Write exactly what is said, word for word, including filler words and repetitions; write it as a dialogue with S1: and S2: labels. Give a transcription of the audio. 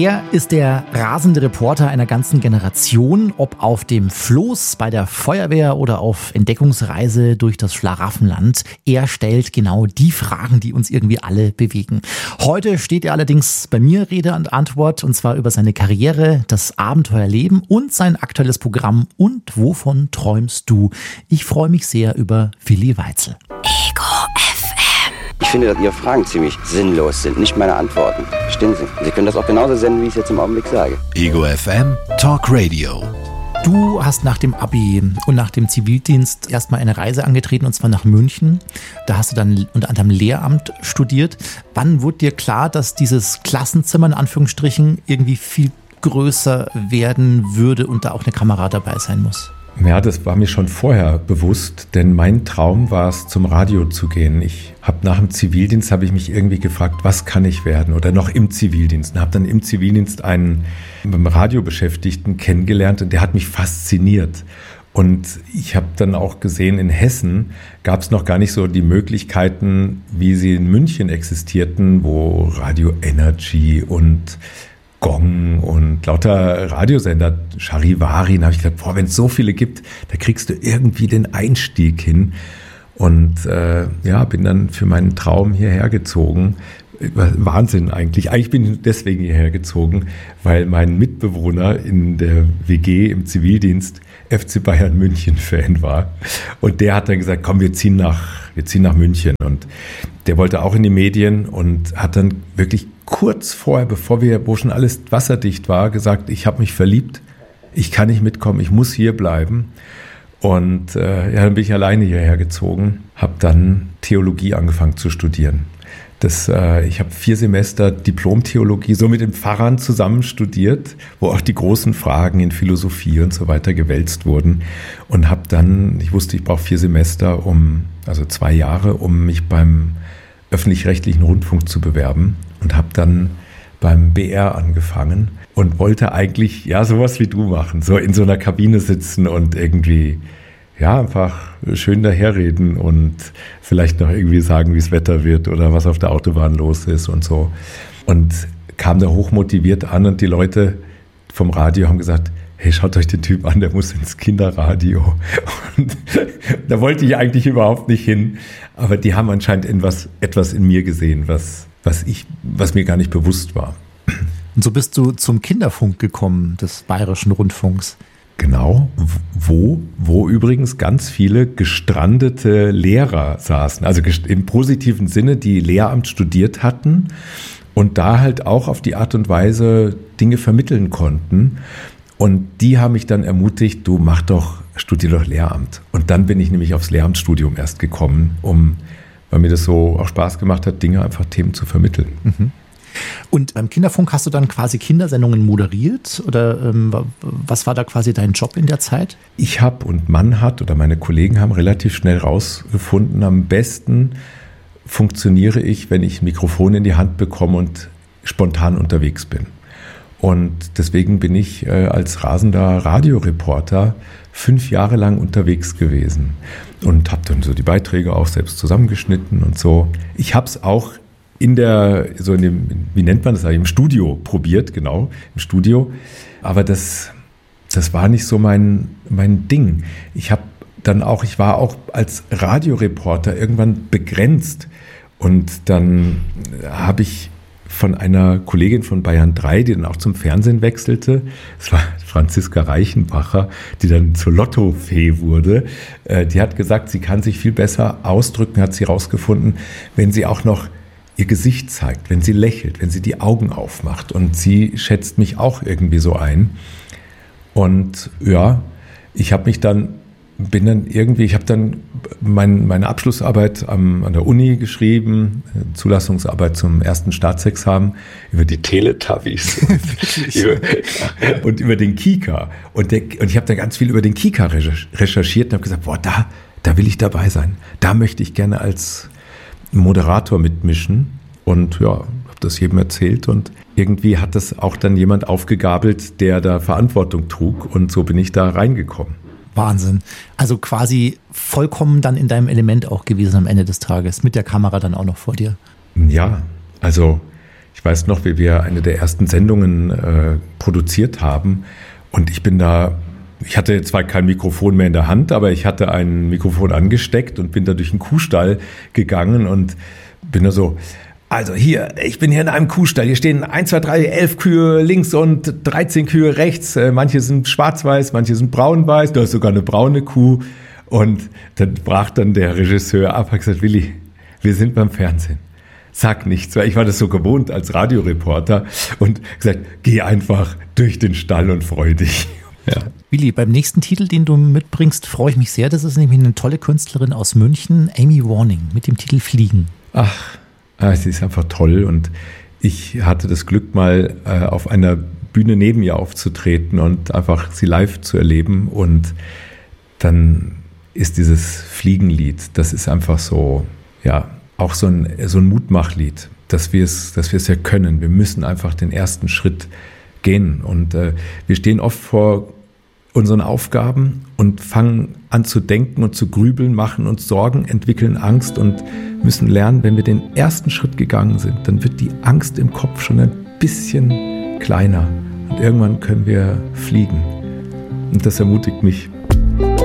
S1: Er ist der rasende Reporter einer ganzen Generation, ob auf dem Floß, bei der Feuerwehr oder auf Entdeckungsreise durch das Schlaraffenland. Er stellt genau die Fragen, die uns irgendwie alle bewegen. Heute steht er allerdings bei mir Rede und Antwort, und zwar über seine Karriere, das Abenteuerleben und sein aktuelles Programm Und wovon träumst du? Ich freue mich sehr über Willi Weitzel.
S2: Ego F M.
S3: Ich finde, dass Ihre Fragen ziemlich sinnlos sind, nicht meine Antworten. Verstehen Sie? Sie können das auch genauso senden, wie ich es jetzt im Augenblick sage.
S2: Ego F M Talk Radio.
S1: Du hast nach dem Abi und nach dem Zivildienst erstmal eine Reise angetreten, und zwar nach München. Da hast du dann unter anderem Lehramt studiert. Wann wurde dir klar, dass dieses Klassenzimmer in Anführungsstrichen irgendwie viel größer werden würde und da auch eine Kamera dabei sein muss?
S4: Ja, das war mir schon vorher bewusst, denn mein Traum war es, zum Radio zu gehen. Ich habe nach dem Zivildienst habe ich mich irgendwie gefragt, was kann ich werden, oder noch im Zivildienst. Und habe dann im Zivildienst einen beim Radiobeschäftigten kennengelernt, und der hat mich fasziniert. Und ich habe dann auch gesehen, in Hessen gab es noch gar nicht so die Möglichkeiten, wie sie in München existierten, wo Radio Energy und Gong und lauter Radiosender, Charivari, da habe ich gedacht, boah, wenn es so viele gibt, da kriegst du irgendwie den Einstieg hin. Und äh, ja, bin dann für meinen Traum hierher gezogen. Wahnsinn eigentlich. Eigentlich bin ich deswegen hierher gezogen, weil mein Mitbewohner in der W G im Zivildienst F C Bayern München Fan war. Und der hat dann gesagt, komm, wir ziehen nach, wir ziehen nach München. Und der wollte auch in die Medien und hat dann wirklich kurz vorher, bevor wir, wo schon alles wasserdicht war, gesagt, ich habe mich verliebt, ich kann nicht mitkommen, ich muss hier bleiben. Und äh, ja, dann bin ich alleine hierher gezogen, habe dann Theologie angefangen zu studieren. Das, äh, ich habe vier Semester Diplom-Theologie so mit den Pfarrern zusammen studiert, wo auch die großen Fragen in Philosophie und so weiter gewälzt wurden. Und habe dann, ich wusste, ich brauche vier Semester, um, also zwei Jahre, um mich beim öffentlich-rechtlichen Rundfunk zu bewerben. Und habe dann beim B R angefangen und wollte eigentlich ja sowas wie du machen, so in so einer Kabine sitzen und irgendwie ja einfach schön daherreden und vielleicht noch irgendwie sagen, wie das Wetter wird oder was auf der Autobahn los ist und so. Und kam da hochmotiviert an, und die Leute vom Radio haben gesagt, hey, schaut euch den Typ an, der muss ins Kinderradio. Und da wollte ich eigentlich überhaupt nicht hin, aber die haben anscheinend etwas, etwas in mir gesehen, was was ich, was mir gar nicht bewusst war.
S1: Und so bist du zum Kinderfunk gekommen, des Bayerischen Rundfunks.
S4: Genau, wo, wo übrigens ganz viele gestrandete Lehrer saßen, also im positiven Sinne, die Lehramt studiert hatten und da halt auch auf die Art und Weise Dinge vermitteln konnten. Und die haben mich dann ermutigt, du mach doch, studier doch Lehramt. Und dann bin ich nämlich aufs Lehramtsstudium erst gekommen, um weil mir das so auch Spaß gemacht hat, Dinge, einfach Themen zu vermitteln.
S1: Mhm. Und beim Kinderfunk hast du dann quasi Kindersendungen moderiert, oder ähm, was war da quasi dein Job in der Zeit?
S4: Ich habe und man hat oder meine Kollegen haben relativ schnell rausgefunden, am besten funktioniere ich, wenn ich ein Mikrofon in die Hand bekomme und spontan unterwegs bin. Und deswegen bin ich äh, als rasender Radioreporter fünf Jahre lang unterwegs gewesen und habe dann so die Beiträge auch selbst zusammengeschnitten und so. Ich habe es auch in der, so in dem, wie nennt man das eigentlich, im Studio probiert, genau, im Studio. Aber das, das war nicht so mein, mein Ding. Ich habe dann auch, ich war auch als Radioreporter irgendwann begrenzt. Und dann habe ich von einer Kollegin von Bayern drei, die dann auch zum Fernsehen wechselte. Das war Franziska Reichenbacher, die dann zur Lottofee wurde. Die hat gesagt, sie kann sich viel besser ausdrücken, hat sie rausgefunden, wenn sie auch noch ihr Gesicht zeigt, wenn sie lächelt, wenn sie die Augen aufmacht. Und sie schätzt mich auch irgendwie so ein. Und ja, ich habe mich dann bin dann irgendwie, ich habe dann mein, meine Abschlussarbeit am, an der Uni geschrieben, Zulassungsarbeit zum ersten Staatsexamen über die Teletubbies über, und über den Kika. Und, der, und ich habe dann ganz viel über den Kika recherchiert und habe gesagt, boah, da, da will ich dabei sein. Da möchte ich gerne als Moderator mitmischen. Und ja, habe das jedem erzählt, und irgendwie hat das auch dann jemand aufgegabelt, der da Verantwortung trug, und so bin ich da reingekommen.
S1: Wahnsinn. Also quasi vollkommen dann in deinem Element auch gewesen am Ende des Tages, mit der Kamera dann auch noch vor dir.
S4: Ja, also ich Ich weiß noch, wie wir eine der ersten Sendungen äh, produziert haben und ich bin da, ich hatte zwar kein Mikrofon mehr in der Hand, aber ich hatte ein Mikrofon angesteckt und bin da durch den Kuhstall gegangen und bin da so, also hier, ich bin hier in einem Kuhstall, hier stehen eins, zwei, drei, elf Kühe links und dreizehn Kühe rechts, manche sind schwarz-weiß, manche sind braun-weiß, da ist sogar eine braune Kuh und dann brach dann der Regisseur ab und hat gesagt, Willi, wir sind beim Fernsehen. Sag nichts, weil ich war das so gewohnt als Radioreporter und gesagt, geh einfach durch den Stall und freu dich. Ja.
S1: Willi, beim nächsten Titel, den du mitbringst, freue ich mich sehr. Das ist nämlich eine tolle Künstlerin aus München, Amy Warning, mit dem Titel Fliegen.
S4: Ach, sie ist einfach toll und ich hatte das Glück, mal äh, auf einer Bühne neben ihr aufzutreten und einfach sie live zu erleben und dann ist dieses Fliegenlied, das ist einfach so, ja, auch so ein, so ein Mutmachlied, dass wir es, dass wir es ja können. Wir müssen einfach den ersten Schritt gehen. Und äh, wir stehen oft vor unseren Aufgaben und fangen an zu denken und zu grübeln, machen uns Sorgen, entwickeln Angst und müssen lernen, wenn wir den ersten Schritt gegangen sind, dann wird die Angst im Kopf schon ein bisschen kleiner. Und irgendwann können wir fliegen. Und das ermutigt mich.